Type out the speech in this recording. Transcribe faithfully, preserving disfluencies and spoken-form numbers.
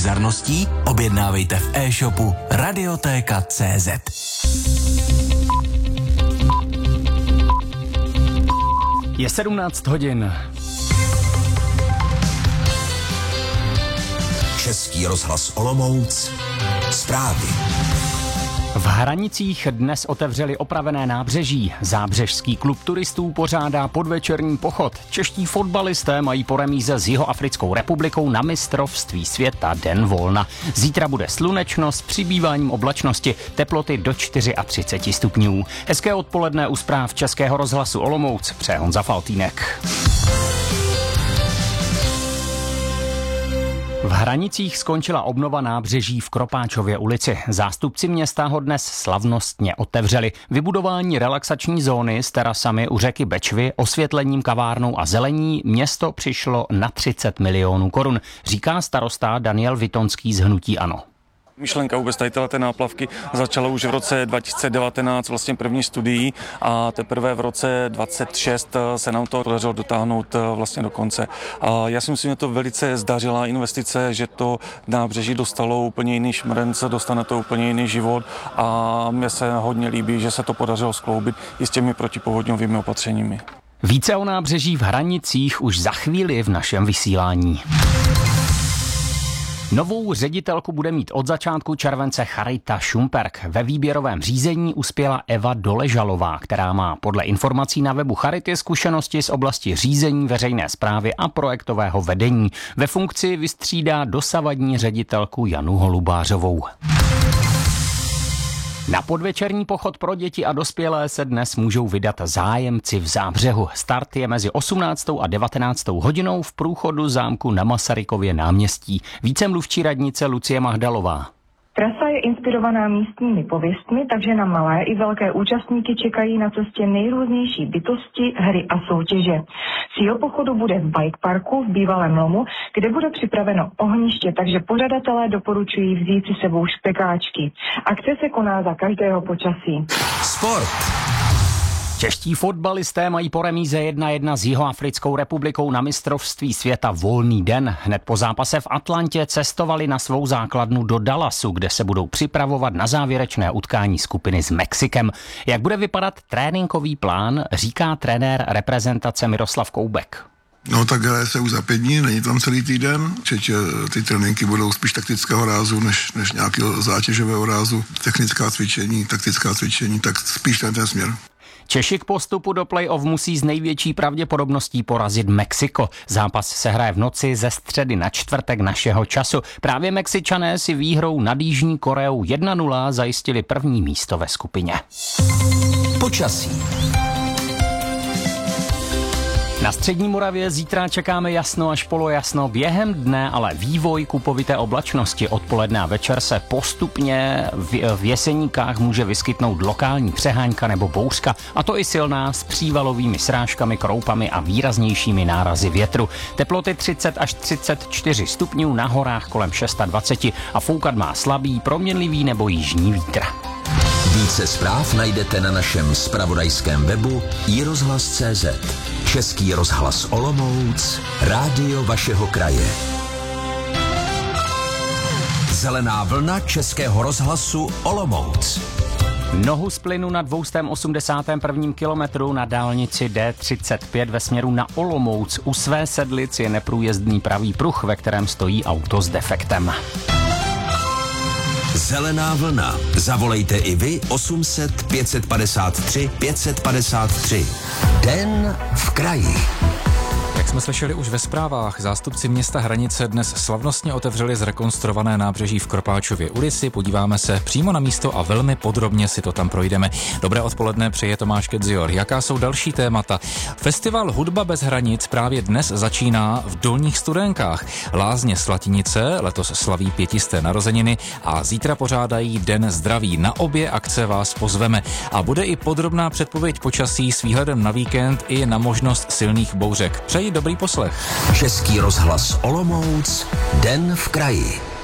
bizarností objednávejte v e-shopu Radiotéka tečka cé zet. Je sedmnáct hodin. Český rozhlas Olomouc. Zprávy. V Hranicích dnes otevřeli opravené nábřeží. Zábřežský klub turistů pořádá podvečerní pochod. Čeští fotbalisté mají po remíze s Jihoafrickou republikou na mistrovství světa den volna. Zítra bude slunečno s přibýváním oblačnosti, teploty do třicet čtyři stupňů. Hezké odpoledne u zpráv Českého rozhlasu Olomouc, přeje Honza Faltýnek. V Hranicích skončila obnova nábřeží v Kropáčově ulici. Zástupci města ho dnes slavnostně otevřeli. Vybudování relaxační zóny s terasami u řeky Bečvy, osvětlením, kavárnou a zelení město přišlo na třicet milionů korun, říká starosta Daniel Vitonský z hnutí ANO. Myšlenka vůbec tady té náplavky začala už v roce dva tisíce devatenáct vlastně první studií a teprve v roce dvacet šest se nám to podařilo dotáhnout vlastně do konce. A já si myslím, že to velice zdařila investice, že to nábřeží dostalo úplně jiný šmrnc, dostane to úplně jiný život a mně se hodně líbí, že se to podařilo skloubit i s těmi protipovodňovými opatřeními. Více o nábřeží v Hranicích už za chvíli v našem vysílání. Novou ředitelku bude mít od začátku července Charita Šumperk. Ve výběrovém řízení uspěla Eva Doležalová, která má podle informací na webu Charity zkušenosti z oblasti řízení veřejné správy a projektového vedení. Ve funkci vystřídá dosavadní ředitelku Janu Holubářovou. Na podvečerní pochod pro děti a dospělé se dnes můžou vydat zájemci v Zábřehu. Start je mezi osmnáctou a devatenáctou hodinou v průchodu zámku na Masarykově náměstí. Více mluvčí radnice Lucie Mahdalová. Trasa je inspirovaná místními pověstmi, takže na malé i velké účastníky čekají na cestě nejrůznější bytosti, hry a soutěže. Cíl pochodu bude v bike parku v bývalém lomu, kde bude připraveno ohniště, takže pořadatelé doporučují vzít si sebou špekáčky. Akce se koná za každého počasí. Sport. Čeští fotbalisté mají po remíze jedna jedna s Jihoafrickou republikou na mistrovství světa volný den. Hned po zápase v Atlantě cestovali na svou základnu do Dallasu, kde se budou připravovat na závěrečné utkání skupiny s Mexikem. Jak bude vypadat tréninkový plán, říká trenér reprezentace Miroslav Koubek. No tak hraje se už za pět dní, není tam celý týden, čiže ty tréninky budou spíš taktického rázu, než, než nějakého zátěžového rázu. Technická cvičení, taktická cvičení, tak spíš ten, ten směr. Češi k postupu do play-off musí s největší pravděpodobností porazit Mexiko. Zápas se hraje v noci ze středy na čtvrtek našeho času. Právě Mexičané si výhrou nad Jižní Koreou jedna nula zajistili první místo ve skupině. Počasí. Na střední Moravě zítra čekáme jasno až polojasno, během dne ale vývoj kupovité oblačnosti. Odpoledne a večer se postupně v, v Jeseníkách může vyskytnout lokální přehánka nebo bouřka, a to i silná s přívalovými srážkami, kroupami a výraznějšími nárazy větru. Teploty třicet až třicet čtyři stupňů, na horách kolem dvacet šest a foukat má slabý, proměnlivý nebo jižní vítr. Více zpráv najdete na našem zpravodajském webu i rozhlas tečka cé zet. Český rozhlas Olomouc, rádio vašeho kraje. Zelená vlna Českého rozhlasu Olomouc. Nohu z plynu na dvě stě osmdesátém prvním kilometru na dálnici D třicet pět ve směru na Olomouc. U Své Sedlic je neprůjezdný pravý pruh, ve kterém stojí auto s defektem. Zelená vlna. Zavolejte i vy osm set pět set padesát tři pět set padesát tři. Den v kraji. Jak jsme slyšeli už ve zprávách, zástupci města Hranice dnes slavnostně otevřeli zrekonstruované nábřeží v Kropáčově ulici. Podíváme se přímo na místo a velmi podrobně si to tam projdeme. Dobré odpoledne, přeje Tomáš Kedzior. Jaká jsou další témata? Festival Hudba bez hranic právě dnes začíná v Dolních Studenkách. Lázně Slatinice letos slaví pětisté narozeniny a zítra pořádají Den zdraví. Na obě akce vás pozveme. A bude i podrobná předpověď počasí s výhledem na víkend i na možnost silných bouřek. Přeji dobrý poslech. Český rozhlas Olomouc, Den v kraji.